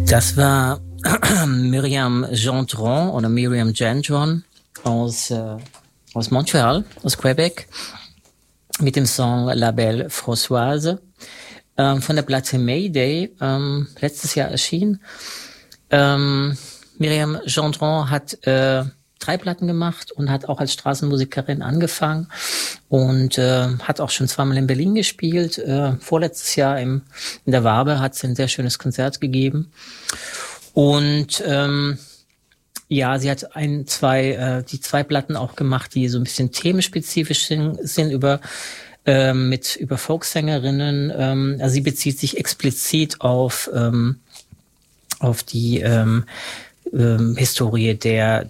Das war Myriam Gendron oder Myriam Gendron aus Montreal, aus Quebec, mit dem Song La Belle Françoise, von der Platte Mayday, letztes Jahr erschienen. Myriam Gendron hat 3 Platten gemacht und hat auch als Straßenmusikerin angefangen und hat auch schon 2-mal in Berlin gespielt. Vorletztes Jahr in der Wabe hat sie ein sehr schönes Konzert gegeben. Und ja, sie hat die 2 Platten auch gemacht, die so ein bisschen themenspezifisch sind über Folksängerinnen. Also sie bezieht sich explizit auf die Historie der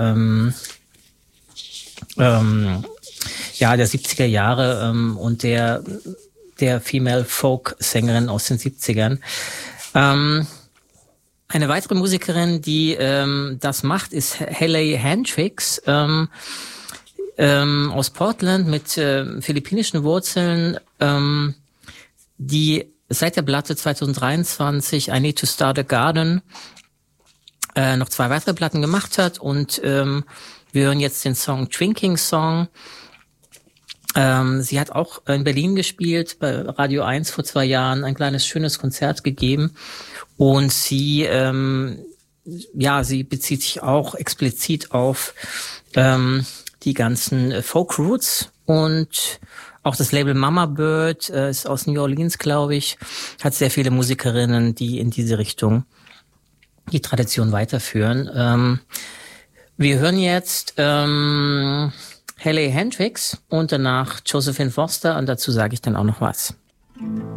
70er Jahre und der Female Folk Sängerin aus den 70ern. Eine weitere Musikerin, die das macht, ist Hayley Hendricks aus Portland mit philippinischen Wurzeln, die seit der Platte 2023 I Need to Start a Garden noch 2 weitere Platten gemacht hat und wir hören jetzt den Song Drinking Song. Sie hat auch in Berlin gespielt, bei Radio 1 vor 2 Jahren, ein kleines schönes Konzert gegeben und sie bezieht sich auch explizit auf die ganzen Folk Roots und auch das Label Mama Bird ist aus New Orleans, glaube ich, hat sehr viele Musikerinnen, die in diese Richtung die Tradition weiterführen. Wir hören jetzt Hayley Hendricks und danach Josephine Foster und dazu sage ich dann auch noch was.